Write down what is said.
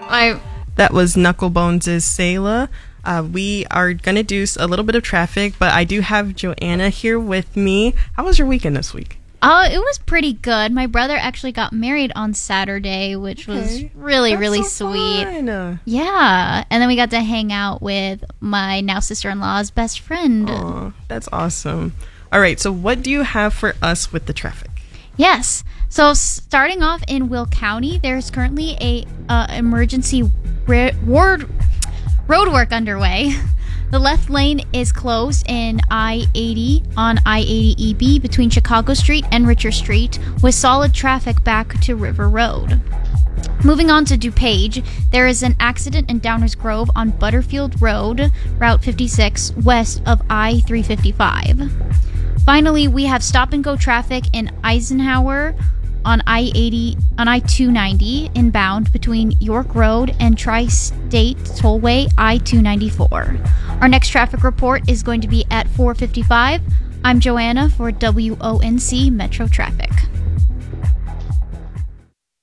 That was Knucklebones' Sayla. We are going to do a little bit of traffic, but I do have Joanna here with me. How was your weekend this week? It was pretty good. My brother actually got married on Saturday, which was really sweet. Fun. Yeah. And then we got to hang out with my now sister-in-law's best friend. Aw, that's awesome. All right, so what do you have for us with the traffic? Yes. So starting off in Will County, there's currently a emergency road work underway. The left lane is closed in I-80 on I-80 EB between Chicago Street and Richer Street, with solid traffic back to River Road. Moving on to DuPage, there is an accident in Downers Grove on Butterfield Road, Route 56, west of I-355. Finally, we have stop-and-go traffic in Eisenhower on I-290 inbound between York Road and Tri-State Tollway I-294. Our next traffic report is going to be at 4:55. I'm Joanna for WONC Metro Traffic.